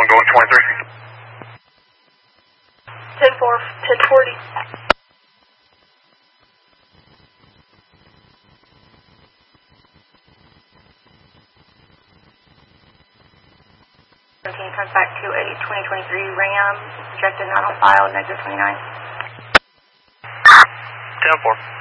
going 23. 1040. Comes back to a 2023 Ram, projected not on file, negative 29. 10-4.